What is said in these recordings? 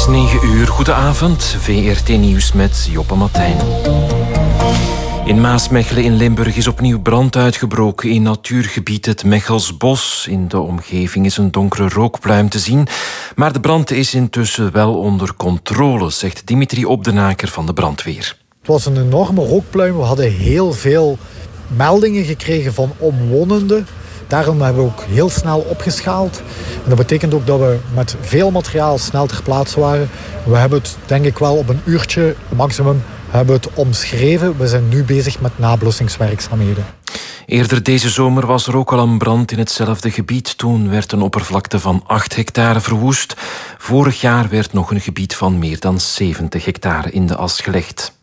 is 9:00. Goedenavond. VRT Nieuws met Joppe Martijn. In Maasmechelen in Limburg is opnieuw brand uitgebroken in natuurgebied het Mechelsbos. In de omgeving is een donkere rookpluim te zien. Maar de brand is intussen wel onder controle, zegt Dimitri Obdenaker van de brandweer. Het was een enorme rookpluim. We hadden heel veel meldingen gekregen van omwonenden. Daarom hebben we ook heel snel opgeschaald. En dat betekent ook dat we met veel materiaal snel ter plaatse waren. We hebben het denk ik wel op een uurtje maximum hebben het omschreven. We zijn nu bezig met nablussingswerkzaamheden. Eerder deze zomer was er ook al een brand in hetzelfde gebied. Toen werd een oppervlakte van 8 hectare verwoest. Vorig jaar werd nog een gebied van meer dan 70 hectare in de as gelegd.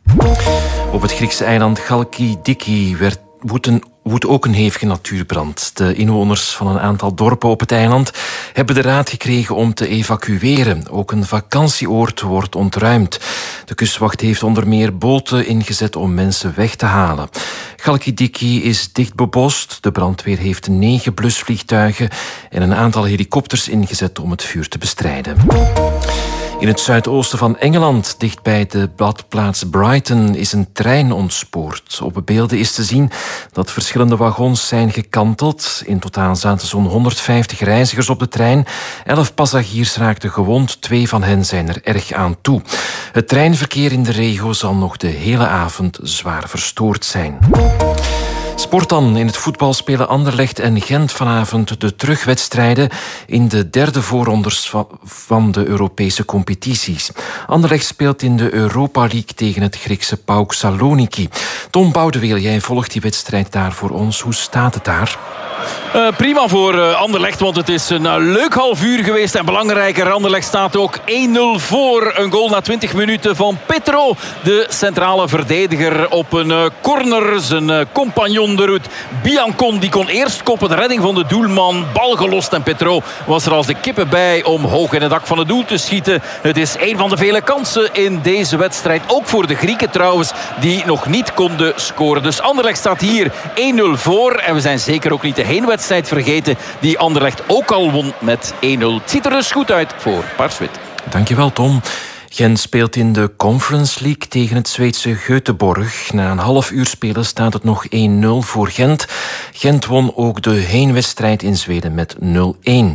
Op het Griekse eiland Chalkidiki woedt ook een hevige natuurbrand. De inwoners van een aantal dorpen op het eiland hebben de raad gekregen om te evacueren. Ook een vakantieoord wordt ontruimd. De kustwacht heeft onder meer boten ingezet om mensen weg te halen. Chalkidiki is dicht bebost. De brandweer heeft 9 blusvliegtuigen en een aantal helikopters ingezet om het vuur te bestrijden. In het zuidoosten van Engeland, dichtbij de badplaats Brighton, is een trein ontspoord. Op beelden is te zien dat verschillende wagons zijn gekanteld. In totaal zaten zo'n 150 reizigers op de trein. 11 passagiers raakten gewond, 2 van hen zijn er erg aan toe. Het treinverkeer in de regio zal nog de hele avond zwaar verstoord zijn. Sport dan. In het voetbal spelen Anderlecht en Gent vanavond de terugwedstrijden in de derde voorrondes van de Europese competities. Anderlecht speelt in de Europa League tegen het Griekse PAOK Saloniki. Tom Boudeweel, jij volgt die wedstrijd daar voor ons. Hoe staat het daar? Prima voor Anderlecht, want het is een leuk half uur geweest. En belangrijker, Anderlecht staat ook 1-0 voor. Een goal na 20 minuten van Petro, de centrale verdediger op een corner. Zijn compagnon de route, Biancon, die kon eerst koppen. De redding van de doelman, bal gelost. En Petro was er als de kippen bij om hoog in het dak van het doel te schieten. Het is een van de vele kansen in deze wedstrijd. Ook voor de Grieken trouwens, die nog niet konden scoren. Dus Anderlecht staat hier 1-0 voor. En we zijn zeker ook niet de heenwedstrijd vergeten, die Anderlecht ook al won met 1-0. Het ziet er dus goed uit voor Paars-Wit. Dankjewel, Tom. Gent speelt in de Conference League tegen het Zweedse Göteborg. Na een half uur spelen staat het nog 1-0 voor Gent. Gent won ook de heenwedstrijd in Zweden met 0-1.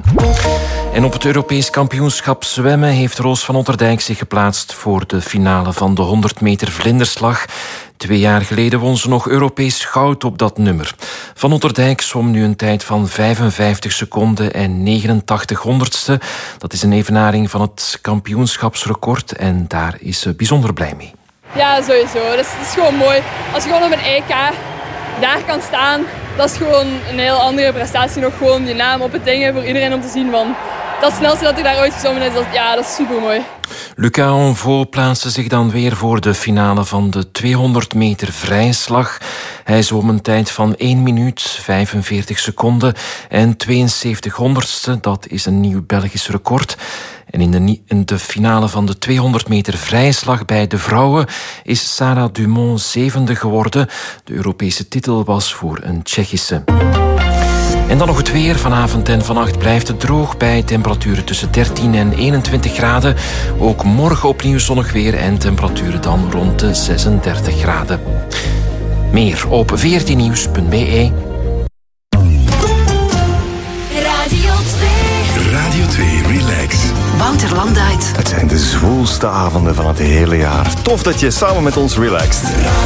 En op het Europees kampioenschap zwemmen heeft Roos van Otterdijk zich geplaatst voor de finale van de 100 meter vlinderslag. 2 jaar geleden won ze nog Europees goud op dat nummer. Van Otterdijk zwom nu een tijd van 55 seconden en 89 honderdste. Dat is een evenaring van het kampioenschapsrecord en daar is ze bijzonder blij mee. Ja, sowieso. Dat is gewoon mooi. Als je gewoon op een EK daar kan staan, dat is gewoon een heel andere prestatie. Nog gewoon je naam op het ding voor iedereen om te zien van dat snelste dat hij daar ooit gezwommen is. Dat is super mooi. Lucas Onvaux plaatste zich dan weer voor de finale van de 200 meter vrijslag. Hij zwom een tijd van 1 minuut, 45 seconden en 72 honderdste. Dat is een nieuw Belgisch record. En in de finale van de 200 meter vrijslag bij de vrouwen is Sarah Dumont 7e geworden. De Europese titel was voor een Tsjechische. En dan nog het weer. Vanavond en vannacht blijft het droog bij temperaturen tussen 13 en 21 graden. Ook morgen opnieuw zonnig weer en temperaturen dan rond de 36 graden. Meer op vrtnieuws.be. Radio 2 Relax. Wouter Landuyt. Het zijn de zwoelste avonden van het hele jaar. Tof dat je samen met ons relaxt.